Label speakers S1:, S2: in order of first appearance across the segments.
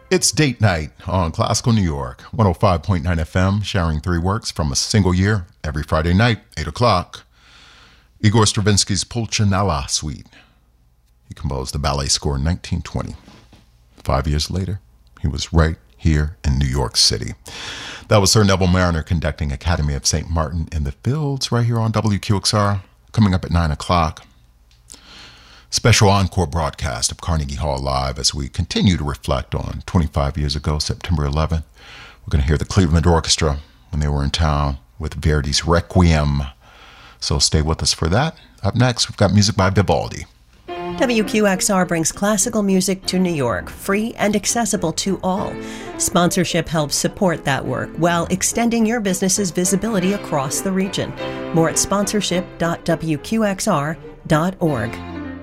S1: It's date night on Classical New York, 105.9 FM, sharing three works from a single year every Friday night, 8 o'clock. Igor Stravinsky's Pulcinella Suite. He composed the ballet score in 1920. 5 years later, he was right here in New York City. That was Sir Neville Mariner conducting Academy of St. Martin in the Fields right here on WQXR, coming up at 9 o'clock. Special encore broadcast of Carnegie Hall Live as we continue to reflect on 25 years ago, September 11th. We're going to hear the Cleveland Orchestra when they were in town with Verdi's Requiem. So stay with us for that. Up next, we've got music by Vivaldi.
S2: WQXR brings classical music to New York, free and accessible to all. Sponsorship helps support that work while extending your business's visibility across the region. More at sponsorship.wqxr.org.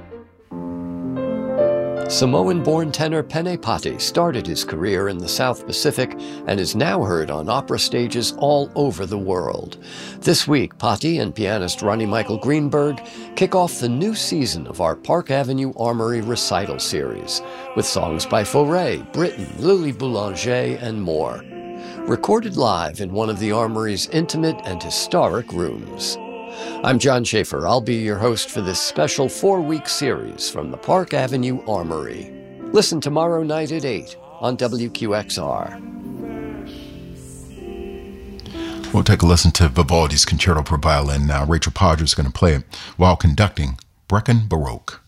S3: Samoan-born tenor Pene Pati started his career in the South Pacific and is now heard on opera stages all over the world. This week, Pati and pianist Ronnie Michael Greenberg kick off the new season of our Park Avenue Armory recital series with songs by Fauré, Britten, Lily Boulanger, and more. Recorded live in one of the Armory's intimate and historic rooms. I'm John Schaefer. I'll be your host for this special 4-week series from the Park Avenue Armory. Listen tomorrow night at 8 on WQXR.
S1: We'll take a listen to Vivaldi's Concerto for Violin now. Rachel Podger is going to play it while conducting Brecon Baroque.